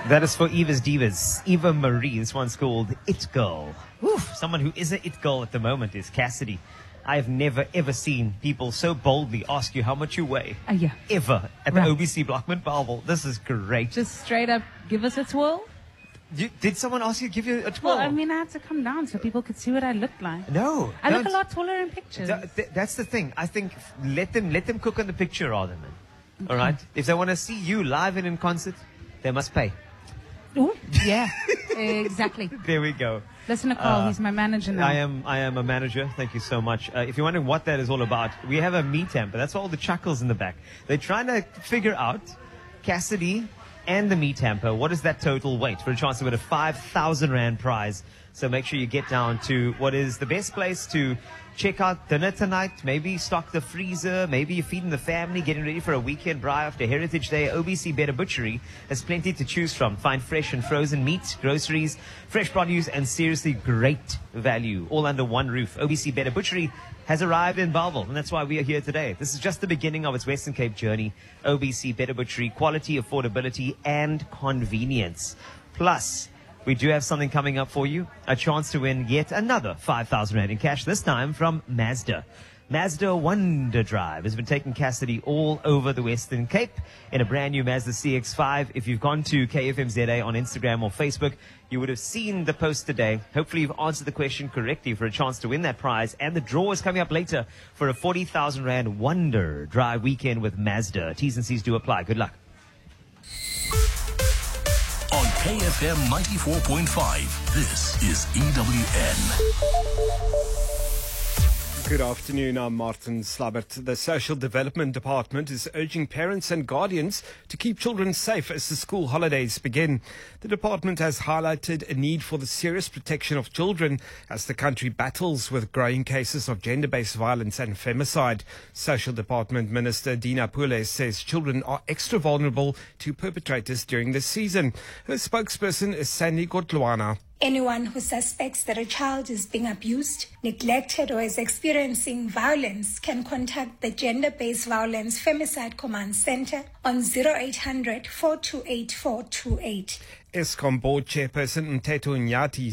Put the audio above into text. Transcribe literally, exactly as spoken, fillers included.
That is for Eva's Divas. Eva Marie. This one's called It Girl. Oof. Someone who is an It Girl at the moment is Cassidy. I have never, ever seen people so boldly ask you how much you weigh. Uh, yeah. Ever. At Right. the O B C Blockman Bellville. This is great. Just straight up give us a twirl. You, did someone ask you to give you a twirl? Well, I mean, I had to come down so people could see what I looked like. No. I look don't. a lot taller in pictures. Th- th- that's the thing. I think let them let them cook on the picture rather, man. All right? If they want to see you live and in concert, they must pay. Ooh, yeah, exactly. There we go. Listen to Carl, Uh, he's my manager now. I am I am a manager. Thank you so much. Uh, if you're wondering what that is all about, we have a meat hamper. That's all the chuckles in the back. They're trying to figure out Cassidy and the meat hamper. What is that total weight for a chance to win a five thousand rand prize? So make sure you get down to what is the best place to check out dinner tonight. Maybe stock the freezer. Maybe you're feeding the family, getting ready for a weekend braai after Heritage Day. O B C Better Butchery has plenty to choose from. Find fresh and frozen meat, groceries, fresh produce, and seriously great value all under one roof. O B C Better Butchery has arrived in Bellville, and that's why we are here today. This is just the beginning of its Western Cape journey. O B C Better Butchery, quality, affordability, and convenience. Plus, we do have something coming up for you. A chance to win yet another five thousand rand in cash, this time from Mazda. Mazda Wonder Drive has been taking Cassidy all over the Western Cape in a brand new Mazda C X five. If you've gone to K F M Z A on Instagram or Facebook, you would have seen the post today. Hopefully you've answered the question correctly for a chance to win that prize. And the draw is coming up later for a forty thousand rand Wonder Drive weekend with Mazda. T's and C's do apply. Good luck. On K F M ninety-four point five, this is E W N. Good afternoon, I'm Martin Slabbert. The Social Development Department is urging parents and guardians to keep children safe as the school holidays begin. The department has highlighted a need for the serious protection of children as the country battles with growing cases of gender-based violence and femicide. Social Department Minister Dina Pule says children are extra vulnerable to perpetrators during this season. Her spokesperson is Sandy Gotlwana. Anyone who suspects that a child is being abused, neglected, or is experiencing violence can contact the Gender-Based Violence Femicide Command Center on zero eight hundred, four two eight, four two eight. ESCOM Board Chairperson Mteto Nyati